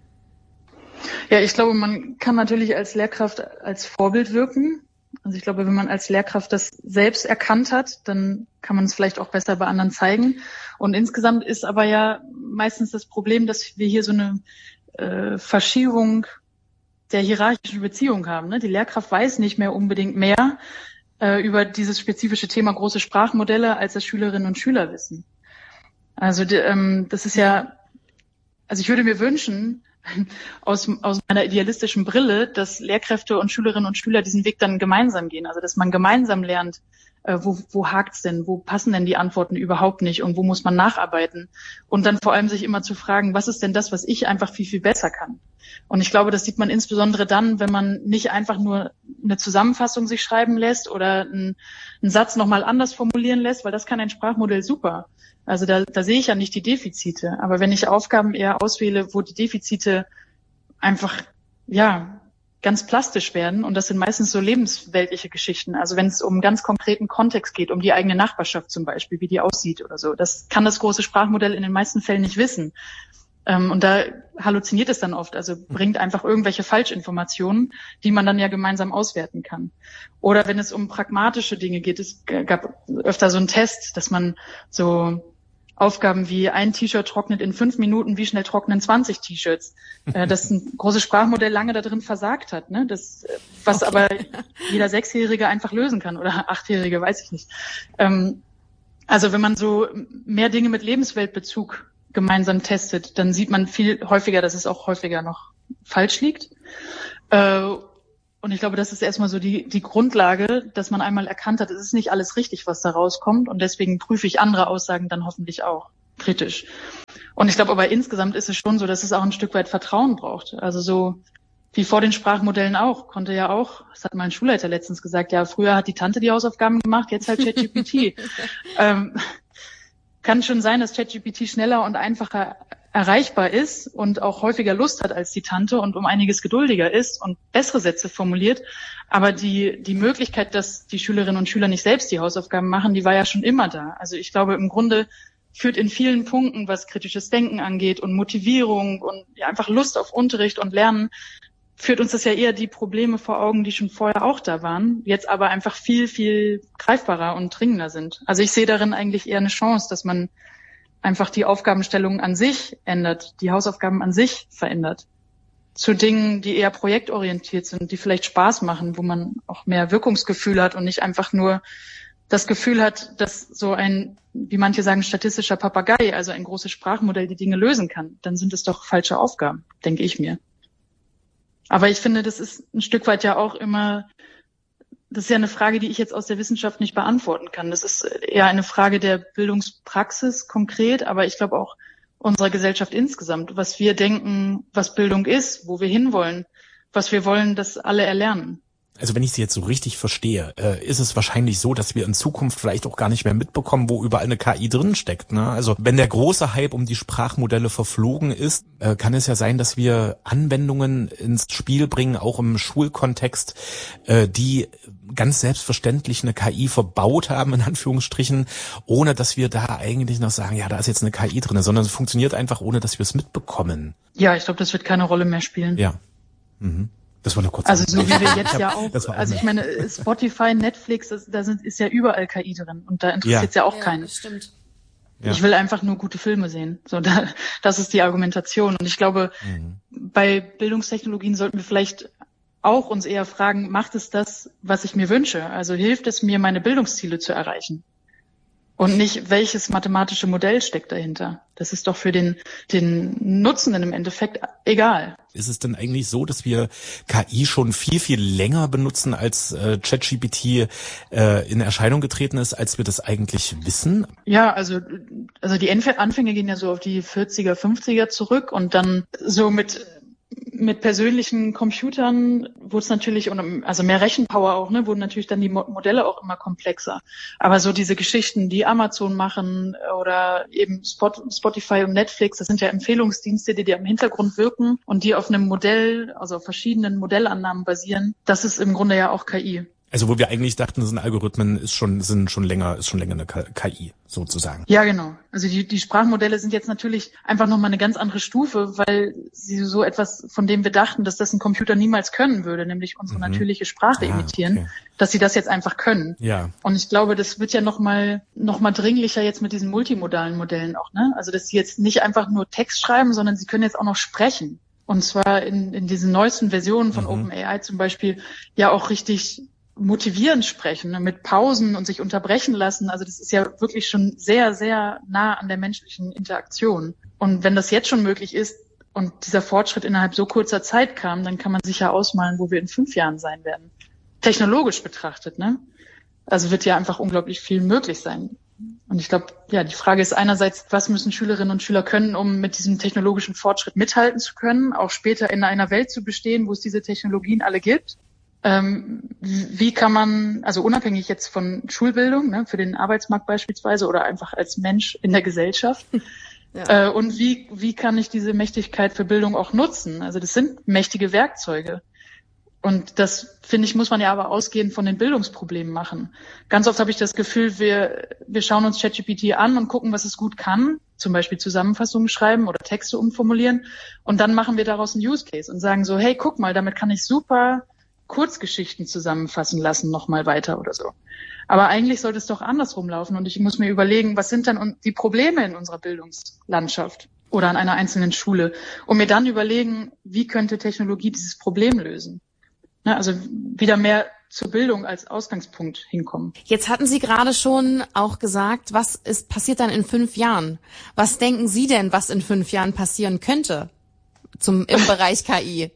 Ja, ich glaube, man kann natürlich als Lehrkraft als Vorbild wirken. Also ich glaube, wenn man als Lehrkraft das selbst erkannt hat, dann kann man es vielleicht auch besser bei anderen zeigen. Und insgesamt ist aber ja meistens das Problem, dass wir hier so eine äh, Verschiebung der hierarchischen Beziehung haben. Ne? Die Lehrkraft weiß nicht mehr unbedingt mehr äh, über dieses spezifische Thema große Sprachmodelle, als das Schülerinnen und Schüler wissen. Also die, ähm, das ist ja, also ich würde mir wünschen, aus, aus meiner idealistischen Brille, dass Lehrkräfte und Schülerinnen und Schüler diesen Weg dann gemeinsam gehen. Also dass man gemeinsam lernt, äh, wo, wo hakt's denn, wo passen denn die Antworten überhaupt nicht und wo muss man nacharbeiten. Und dann vor allem sich immer zu fragen, was ist denn das, was ich einfach viel, viel besser kann. Und ich glaube, das sieht man insbesondere dann, wenn man nicht einfach nur eine Zusammenfassung sich schreiben lässt oder einen, einen Satz nochmal anders formulieren lässt, weil das kann ein Sprachmodell super. Also da, da sehe ich ja nicht die Defizite. Aber wenn ich Aufgaben eher auswähle, wo die Defizite einfach, ja, ganz plastisch werden, und das sind meistens so lebensweltliche Geschichten. Also wenn es um ganz konkreten Kontext geht, um die eigene Nachbarschaft zum Beispiel, wie die aussieht oder so. Das kann das große Sprachmodell in den meisten Fällen nicht wissen. Ähm, und da halluziniert es dann oft, also bringt einfach irgendwelche Falschinformationen, die man dann ja gemeinsam auswerten kann. Oder wenn es um pragmatische Dinge geht, es gab öfter so einen Test, dass man so Aufgaben wie ein T-Shirt trocknet in fünf Minuten, wie schnell trocknen zwanzig T-Shirts. Äh, dass ein großes Sprachmodell lange da drin versagt hat, ne? Das, was okay. aber jeder Sechsjährige einfach lösen kann oder Achtjährige, weiß ich nicht. Ähm, also wenn man so mehr Dinge mit Lebensweltbezug gemeinsam testet, dann sieht man viel häufiger, dass es auch häufiger noch falsch liegt. Äh, Und ich glaube, das ist erstmal so die, die Grundlage, dass man einmal erkannt hat, es ist nicht alles richtig, was da rauskommt. Und deswegen prüfe ich andere Aussagen dann hoffentlich auch kritisch. Und ich glaube aber insgesamt ist es schon so, dass es auch ein Stück weit Vertrauen braucht. Also so wie vor den Sprachmodellen auch, konnte ja auch, das hat mein Schulleiter letztens gesagt, ja, früher hat die Tante die Hausaufgaben gemacht, jetzt halt ChatGPT. ähm, kann schon sein, dass ChatGPT schneller und einfacher erreichbar ist und auch häufiger Lust hat als die Tante und um einiges geduldiger ist und bessere Sätze formuliert. Aber die, die Möglichkeit, dass die Schülerinnen und Schüler nicht selbst die Hausaufgaben machen, die war ja schon immer da. Also ich glaube, im Grunde führt in vielen Punkten, was kritisches Denken angeht und Motivierung und ja, einfach Lust auf Unterricht und Lernen, führt uns das ja eher die Probleme vor Augen, die schon vorher auch da waren, jetzt aber einfach viel, viel greifbarer und dringender sind. Also ich sehe darin eigentlich eher eine Chance, dass man einfach die Aufgabenstellung an sich ändert, die Hausaufgaben an sich verändert. Zu Dingen, die eher projektorientiert sind, die vielleicht Spaß machen, wo man auch mehr Wirkungsgefühl hat und nicht einfach nur das Gefühl hat, dass so ein, wie manche sagen, statistischer Papagei, also ein großes Sprachmodell, die Dinge lösen kann. Dann sind es doch falsche Aufgaben, denke ich mir. Aber ich finde, das ist ein Stück weit ja auch immer, das ist ja eine Frage, die ich jetzt aus der Wissenschaft nicht beantworten kann. Das ist eher eine Frage der Bildungspraxis konkret, aber ich glaube auch unserer Gesellschaft insgesamt, was wir denken, was Bildung ist, wo wir hinwollen, was wir wollen, dass alle erlernen.
Also wenn ich Sie jetzt so richtig verstehe, äh, ist es wahrscheinlich so, dass wir in Zukunft vielleicht auch gar nicht mehr mitbekommen, wo überall eine K I drin steckt. Ne? Also wenn der große Hype um die Sprachmodelle verflogen ist, äh, kann es ja sein, dass wir Anwendungen ins Spiel bringen, auch im Schulkontext, äh, die ganz selbstverständlich eine K I verbaut haben, in Anführungsstrichen, ohne dass wir da eigentlich noch sagen, ja, da ist jetzt eine K I drin, sondern es funktioniert einfach, ohne dass wir es mitbekommen.
Ja, ich glaube, das wird keine Rolle mehr spielen.
Ja. Mhm. Das war eine kurze
Also so wie wir jetzt
hab,
ja auch, auch also ich meine, Spotify, Netflix, das, da sind, ist ja überall K I drin und da interessiert es ja. ja auch ja, keinen.
Das stimmt.
Ja. Ich will einfach nur gute Filme sehen. So, da, das ist die Argumentation. Und ich glaube, mhm. bei Bildungstechnologien sollten wir vielleicht auch uns eher fragen, macht es das, was ich mir wünsche? Also hilft es mir, meine Bildungsziele zu erreichen? Und nicht, welches mathematische Modell steckt dahinter. Das ist doch für den, den Nutzenden im Endeffekt egal.
Ist es denn eigentlich so, dass wir K I schon viel, viel länger benutzen, als äh, ChatGPT äh, in Erscheinung getreten ist, als wir das eigentlich wissen?
Ja, also also die Anfänge gehen ja so auf die vierziger, fünfziger zurück und dann so mit mit persönlichen Computern wurde es natürlich, und also mehr Rechenpower auch, ne, wurden natürlich dann die Modelle auch immer komplexer. Aber so diese Geschichten, die Amazon machen oder eben Spotify und Netflix, das sind ja Empfehlungsdienste, die, die im Hintergrund wirken und die auf einem Modell, also auf verschiedenen Modellannahmen basieren. Das ist im Grunde ja auch K I.
Also wo wir eigentlich dachten, das sind Algorithmen, ist schon sind schon länger ist schon länger eine K I sozusagen.
Ja, genau. Also die die Sprachmodelle sind jetzt natürlich einfach noch mal eine ganz andere Stufe, weil sie so etwas, von dem wir dachten, dass das ein Computer niemals können würde, nämlich unsere mhm. natürliche Sprache ah, imitieren, okay. dass sie das jetzt einfach können.
Ja.
Und ich glaube, das wird ja noch mal noch mal dringlicher jetzt mit diesen multimodalen Modellen auch, ne? Also dass sie jetzt nicht einfach nur Text schreiben, sondern sie können jetzt auch noch sprechen. Und zwar in in diesen neuesten Versionen von mhm. OpenAI zum Beispiel ja auch richtig motivierend sprechen, ne, mit Pausen und sich unterbrechen lassen. Also das ist ja wirklich schon sehr, sehr nah an der menschlichen Interaktion. Und wenn das jetzt schon möglich ist und dieser Fortschritt innerhalb so kurzer Zeit kam, dann kann man sich ja ausmalen, wo wir in fünf Jahren sein werden. Technologisch betrachtet, ne? Also wird ja einfach unglaublich viel möglich sein. Und ich glaube, ja, die Frage ist einerseits, was müssen Schülerinnen und Schüler können, um mit diesem technologischen Fortschritt mithalten zu können, auch später in einer Welt zu bestehen, wo es diese Technologien alle gibt. Ähm, wie kann man, also unabhängig jetzt von Schulbildung, ne, für den Arbeitsmarkt beispielsweise oder einfach als Mensch in der Gesellschaft, ja. äh, und wie, wie kann ich diese Mächtigkeit für Bildung auch nutzen? Also das sind mächtige Werkzeuge. Und das, finde ich, muss man ja aber ausgehend von den Bildungsproblemen machen. Ganz oft habe ich das Gefühl, wir, wir schauen uns ChatGPT an und gucken, was es gut kann, zum Beispiel Zusammenfassungen schreiben oder Texte umformulieren, und dann machen wir daraus einen Use Case und sagen so, hey, guck mal, damit kann ich super Kurzgeschichten zusammenfassen lassen, nochmal weiter oder so. Aber eigentlich sollte es doch andersrum laufen und ich muss mir überlegen, was sind dann die Probleme in unserer Bildungslandschaft oder an einer einzelnen Schule und mir dann überlegen, wie könnte Technologie dieses Problem lösen. Ne, also wieder mehr zur Bildung als Ausgangspunkt hinkommen.
Jetzt hatten Sie gerade schon auch gesagt, was ist passiert dann in fünf Jahren? Was denken Sie denn, was in fünf Jahren passieren könnte zum im Bereich K I?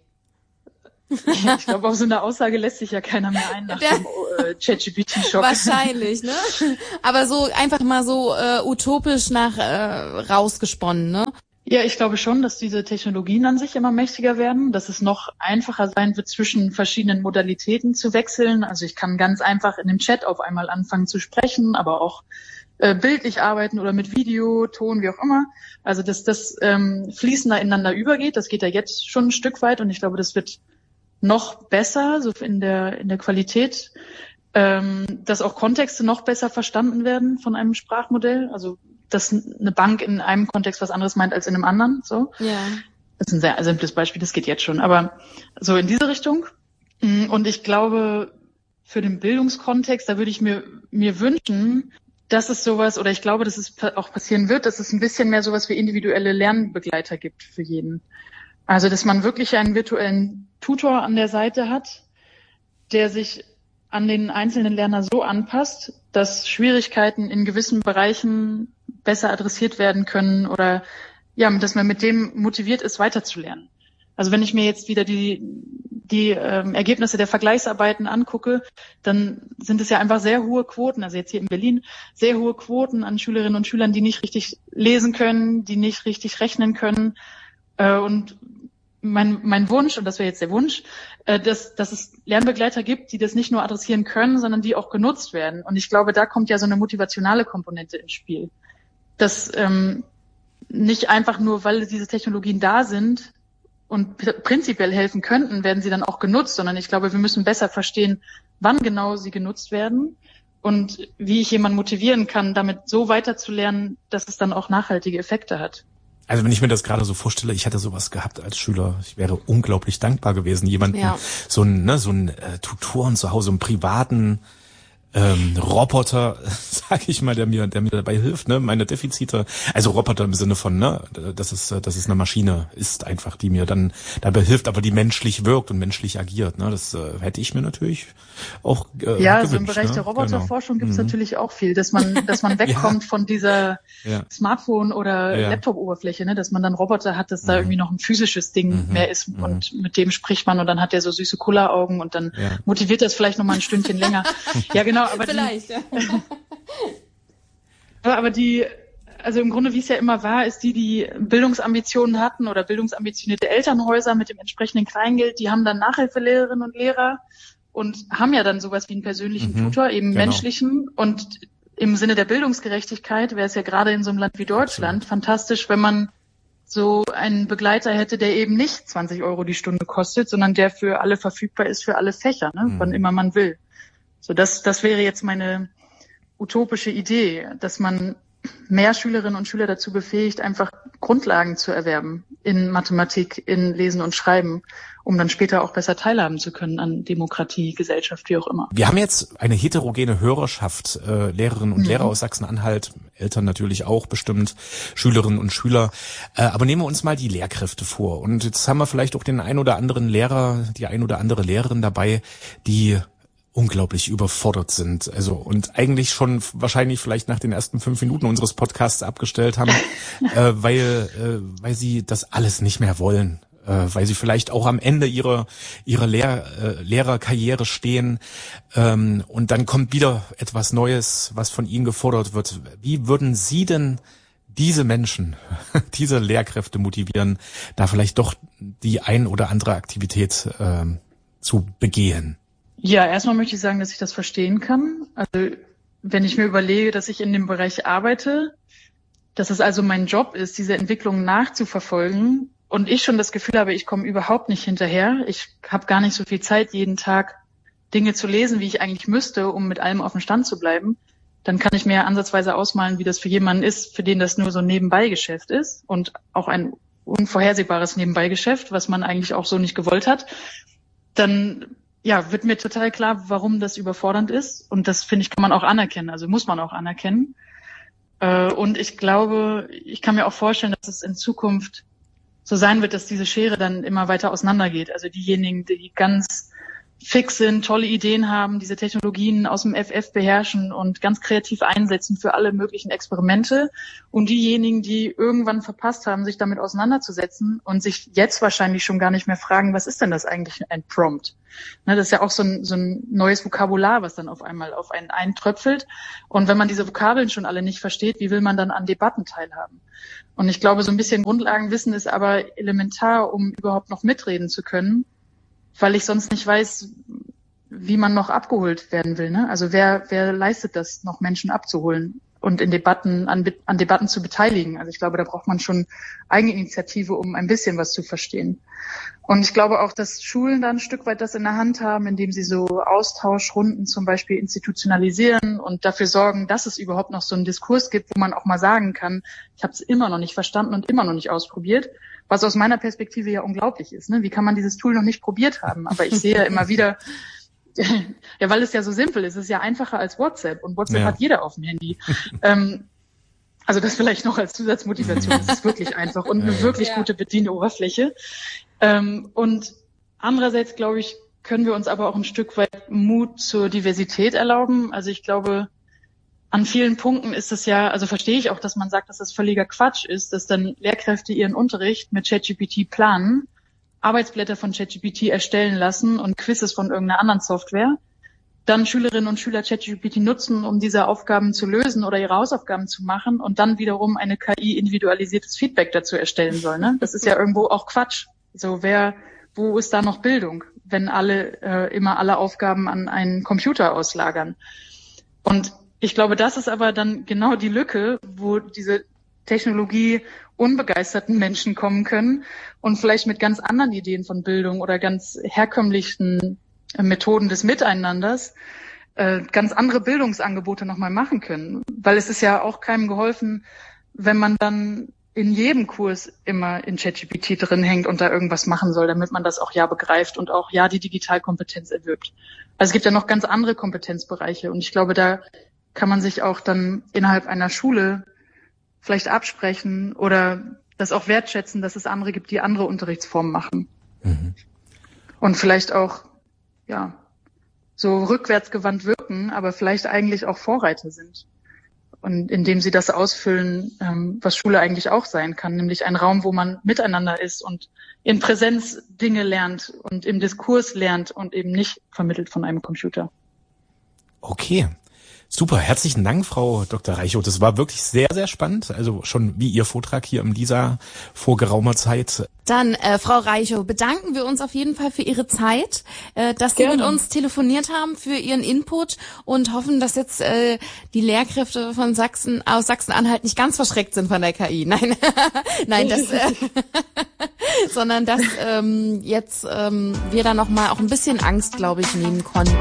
Ich glaube, auf so eine Aussage lässt sich ja keiner mehr ein nach dem äh, ChatGPT-Schock.
Wahrscheinlich, ne? Aber so einfach mal so äh, utopisch nach äh, rausgesponnen, ne?
Ja, ich glaube schon, dass diese Technologien an sich immer mächtiger werden, dass es noch einfacher sein wird, zwischen verschiedenen Modalitäten zu wechseln. Also ich kann ganz einfach in dem Chat auf einmal anfangen zu sprechen, aber auch äh, bildlich arbeiten oder mit Video, Ton, wie auch immer. Also dass das ähm, fließender ineinander übergeht, das geht ja jetzt schon ein Stück weit und ich glaube, das wird noch besser, so in der in der Qualität, ähm, dass auch Kontexte noch besser verstanden werden von einem Sprachmodell. Also dass eine Bank in einem Kontext was anderes meint als in einem anderen. So.
Ja.
Das ist ein sehr simples Beispiel, das geht jetzt schon. Aber so in diese Richtung. Und ich glaube, für den Bildungskontext, da würde ich mir mir wünschen, dass es sowas, oder ich glaube, dass es auch passieren wird, dass es ein bisschen mehr sowas wie individuelle Lernbegleiter gibt für jeden. Also, dass man wirklich einen virtuellen Tutor an der Seite hat, der sich an den einzelnen Lerner so anpasst, dass Schwierigkeiten in gewissen Bereichen besser adressiert werden können oder ja, dass man mit dem motiviert ist, weiterzulernen. Also wenn ich mir jetzt wieder die die ähm, Ergebnisse der Vergleichsarbeiten angucke, dann sind es ja einfach sehr hohe Quoten, also jetzt hier in Berlin, sehr hohe Quoten an Schülerinnen und Schülern, die nicht richtig lesen können, die nicht richtig rechnen können. Äh, und mein mein Wunsch, und das wäre jetzt der Wunsch, äh, dass, dass es Lernbegleiter gibt, die das nicht nur adressieren können, sondern die auch genutzt werden. Und ich glaube, da kommt ja so eine motivationale Komponente ins Spiel. Dass ähm, nicht einfach nur, weil diese Technologien da sind und p- prinzipiell helfen könnten, werden sie dann auch genutzt, sondern ich glaube, wir müssen besser verstehen, wann genau sie genutzt werden und wie ich jemanden motivieren kann, damit so weiterzulernen, dass es dann auch nachhaltige Effekte hat.
Also wenn ich mir das gerade so vorstelle, ich hätte sowas gehabt als Schüler, ich wäre unglaublich dankbar gewesen, jemanden,
Ja.
so ein, ne, so ein äh, Tutoren zu Hause, einen privaten ähm, Roboter, sag ich mal, der mir, der mir dabei hilft, ne, meine Defizite, also Roboter im Sinne von, ne, dass es, dass es eine Maschine ist einfach, die mir dann dabei hilft, aber die menschlich wirkt und menschlich agiert, ne, das äh, hätte ich mir natürlich auch äh,
Ja,
gewünscht,
so im Bereich
ne?
der Roboterforschung
Genau.
gibt's
Mhm.
natürlich auch viel, dass man, dass man wegkommt
Ja.
von dieser
Ja.
Smartphone- oder
Ja.
Laptop-Oberfläche, ne, dass man dann Roboter hat, dass da irgendwie noch ein physisches Ding
Mhm.
mehr ist
Mhm.
und mit dem spricht man und dann hat der so süße Kulleraugen und dann
Ja.
motiviert das vielleicht noch mal ein Stündchen länger. Ja, genau, aber die,
Vielleicht, ja.
Ja, aber die, also im Grunde, wie es ja immer war, ist die, die Bildungsambitionen hatten oder bildungsambitionierte Elternhäuser mit dem entsprechenden Kleingeld, die haben dann Nachhilfelehrerinnen und Lehrer und haben ja dann sowas wie einen persönlichen
Mhm,
Tutor, eben
genau.
menschlichen. Und im Sinne der Bildungsgerechtigkeit wäre es ja gerade in so einem Land wie Deutschland
Absolut.
fantastisch, wenn man so einen Begleiter hätte, der eben nicht zwanzig Euro die Stunde kostet, sondern der für alle verfügbar ist, für alle Fächer, ne,
Mhm.
wann immer man will. So, das, das wäre jetzt meine utopische Idee, dass man mehr Schülerinnen und Schüler dazu befähigt, einfach Grundlagen zu erwerben in Mathematik, in Lesen und Schreiben, um dann später auch besser teilhaben zu können an Demokratie, Gesellschaft, wie auch immer.
Wir haben jetzt eine heterogene Hörerschaft, äh, Lehrerinnen und
Mhm.
Lehrer aus Sachsen-Anhalt, Eltern natürlich auch bestimmt, Schülerinnen und Schüler. Äh, aber nehmen wir uns mal die Lehrkräfte vor. Und jetzt haben wir vielleicht auch den ein oder anderen Lehrer, die ein oder andere Lehrerin dabei, die unglaublich überfordert sind. Also und eigentlich schon wahrscheinlich vielleicht nach den ersten fünf Minuten unseres Podcasts abgestellt haben, äh, weil äh, weil sie das alles nicht mehr wollen. Äh, weil sie vielleicht auch am Ende ihrer ihrer Lehr, äh, Lehrerkarriere stehen ähm, und dann kommt wieder etwas Neues, was von ihnen gefordert wird. Wie würden Sie denn diese Menschen, diese Lehrkräfte motivieren, da vielleicht doch die ein oder andere Aktivität äh, zu begehen?
Ja, erstmal möchte ich sagen, dass ich das verstehen kann. Also wenn ich mir überlege, dass ich in dem Bereich arbeite, dass es also mein Job ist, diese Entwicklung nachzuverfolgen und ich schon das Gefühl habe, ich komme überhaupt nicht hinterher. Ich habe gar nicht so viel Zeit, jeden Tag Dinge zu lesen, wie ich eigentlich müsste, um mit allem auf dem Stand zu bleiben. Dann kann ich mir ansatzweise ausmalen, wie das für jemanden ist, für den das nur so ein Nebenbeigeschäft ist und auch ein unvorhersehbares Nebenbeigeschäft, was man eigentlich auch so nicht gewollt hat. Dann ja, wird mir total klar, warum das überfordernd ist. Und das, finde ich, kann man auch anerkennen. Also muss man auch anerkennen. Äh, und ich glaube, ich kann mir auch vorstellen, dass es in Zukunft so sein wird, dass diese Schere dann immer weiter auseinandergeht. Also diejenigen, die ganz fix sind, tolle Ideen haben, diese Technologien aus dem F F beherrschen und ganz kreativ einsetzen für alle möglichen Experimente. Und diejenigen, die irgendwann verpasst haben, sich damit auseinanderzusetzen und sich jetzt wahrscheinlich schon gar nicht mehr fragen, was ist denn das eigentlich ein Prompt? Ne, das ist ja auch so ein, so ein neues Vokabular, was dann auf einmal auf einen eintröpfelt. Und wenn man diese Vokabeln schon alle nicht versteht, wie will man dann an Debatten teilhaben? Und ich glaube, so ein bisschen Grundlagenwissen ist aber elementar, um überhaupt noch mitreden zu können, weil ich sonst nicht weiß, wie man noch abgeholt werden will. Ne? Also wer, wer leistet das, noch Menschen abzuholen und in Debatten, an, an Debatten zu beteiligen? Also ich glaube, da braucht man schon Eigeninitiative, um ein bisschen was zu verstehen. Und ich glaube auch, dass Schulen da ein Stück weit das in der Hand haben, indem sie so Austauschrunden zum Beispiel institutionalisieren und dafür sorgen, dass es überhaupt noch so einen Diskurs gibt, wo man auch mal sagen kann, ich habe es immer noch nicht verstanden und immer noch nicht ausprobiert. Was aus meiner Perspektive ja unglaublich ist. Ne? Wie kann man dieses Tool noch nicht probiert haben? Aber ich sehe ja immer wieder, ja, weil es ja so simpel ist, es ist ja einfacher als WhatsApp und WhatsApp ja. hat jeder auf dem Handy. ähm, also das vielleicht noch als Zusatzmotivation. Es ist wirklich einfach und eine wirklich ja. gute Bedienoberfläche. Ähm, und andererseits, glaube ich, können wir uns aber auch ein Stück weit Mut zur Diversität erlauben. Also ich glaube, an vielen Punkten ist es ja, also verstehe ich auch, dass man sagt, dass das völliger Quatsch ist, dass dann Lehrkräfte ihren Unterricht mit ChatGPT planen, Arbeitsblätter von ChatGPT erstellen lassen und Quizzes von irgendeiner anderen Software, dann Schülerinnen und Schüler ChatGPT nutzen, um diese Aufgaben zu lösen oder ihre Hausaufgaben zu machen und dann wiederum eine K I individualisiertes Feedback dazu erstellen soll. Ne? Das ist ja irgendwo auch Quatsch. So, wer, wo ist da noch Bildung, wenn alle äh, immer alle Aufgaben an einen Computer auslagern? Und ich glaube, das ist aber dann genau die Lücke, wo diese Technologie unbegeisterten Menschen kommen können und vielleicht mit ganz anderen Ideen von Bildung oder ganz herkömmlichen Methoden des Miteinanders äh, ganz andere Bildungsangebote nochmal machen können. Weil es ist ja auch keinem geholfen, wenn man dann in jedem Kurs immer in ChatGPT drin hängt und da irgendwas machen soll, damit man das auch ja begreift und auch ja die Digitalkompetenz erwirbt. Also es gibt ja noch ganz andere Kompetenzbereiche und ich glaube, da kann man sich auch dann innerhalb einer Schule vielleicht absprechen oder das auch wertschätzen, dass es andere gibt, die andere Unterrichtsformen machen. Mhm. Und vielleicht auch, ja, so rückwärtsgewandt wirken, aber vielleicht eigentlich auch Vorreiter sind. Und indem sie das ausfüllen, ähm, was Schule eigentlich auch sein kann, nämlich ein Raum, wo man miteinander ist und in Präsenz Dinge lernt und im Diskurs lernt und eben nicht vermittelt von einem Computer.
Okay. Super, herzlichen Dank, Frau Doktor Reichow. Das war wirklich sehr, sehr spannend. Also schon wie Ihr Vortrag hier im Lisa vor geraumer Zeit.
Dann, äh, Frau Reichow, bedanken wir uns auf jeden Fall für Ihre Zeit, äh, dass Sie mit uns telefoniert haben, für Ihren Input und hoffen, dass jetzt äh, die Lehrkräfte von Sachsen aus Sachsen-Anhalt nicht ganz verschreckt sind von der K I. Nein, nein, das, äh, sondern dass ähm, jetzt ähm, wir da noch mal auch ein bisschen Angst, glaube ich, nehmen konnten.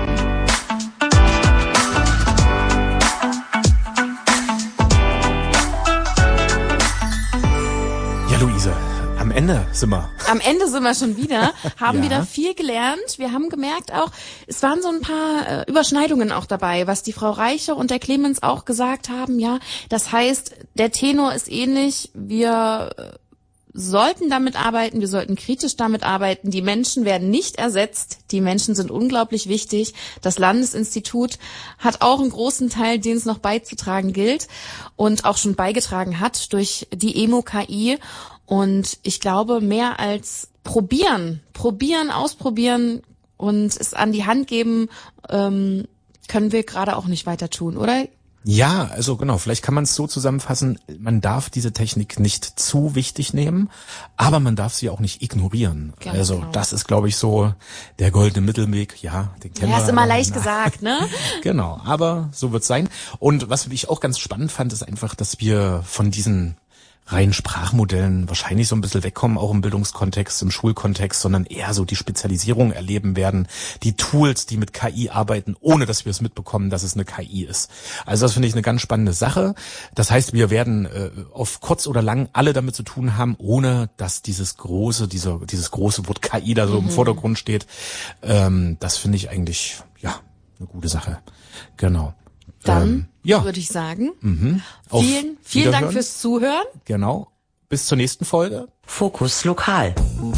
Luise, am Ende sind wir.
Am Ende sind wir schon wieder, haben
ja.
wieder viel gelernt. Wir haben gemerkt auch, es waren so ein paar äh, Überschneidungen auch dabei, was die Frau Reichow und der Clemens auch gesagt haben. Ja, das heißt, der Tenor ist ähnlich. Wir äh, sollten damit arbeiten, wir sollten kritisch damit arbeiten. Die Menschen werden nicht ersetzt. Die Menschen sind unglaublich wichtig. Das Landesinstitut hat auch einen großen Teil, den es noch beizutragen gilt und auch schon beigetragen hat durch die Emo-K I. Und ich glaube, mehr als probieren, probieren, ausprobieren und es an die Hand geben, ähm, können wir gerade auch nicht weiter tun, oder?
Ja, also genau, vielleicht kann man es so zusammenfassen, man darf diese Technik nicht zu wichtig nehmen, aber man darf sie auch nicht ignorieren. Genau, also genau. Das ist, glaube ich, so der goldene Mittelweg, ja, den kennen wir.
Ja, ist immer leicht gesagt, ne?
Genau, aber so wird's sein. Und was ich auch ganz spannend fand, ist einfach, dass wir von diesen reinen Sprachmodellen wahrscheinlich so ein bisschen wegkommen, auch im Bildungskontext, im Schulkontext, sondern eher so die Spezialisierung erleben werden, die Tools, die mit K I arbeiten, ohne dass wir es mitbekommen, dass es eine K I ist. Also das finde ich eine ganz spannende Sache. Das heißt, wir werden äh, auf kurz oder lang alle damit zu tun haben, ohne dass dieses große, dieser, dieses große Wort K I da so mhm. im Vordergrund steht. Ähm, das finde ich eigentlich, ja, eine gute Sache. Genau.
Dann
ähm, ja.
würde ich sagen,
mhm.
vielen, vielen Dank fürs Zuhören.
Genau. Bis zur nächsten Folge.
Fokus Lokal.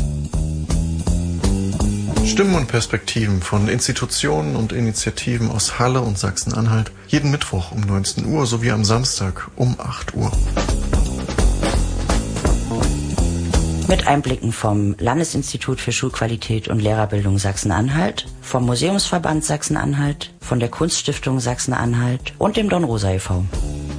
Stimmen und Perspektiven von Institutionen und Initiativen aus Halle und Sachsen-Anhalt. Jeden Mittwoch um neunzehn Uhr sowie am Samstag um acht Uhr.
Mit Einblicken vom Landesinstitut für Schulqualität und Lehrerbildung Sachsen-Anhalt, vom Museumsverband Sachsen-Anhalt, von der Kunststiftung Sachsen-Anhalt und dem Dornrosa e V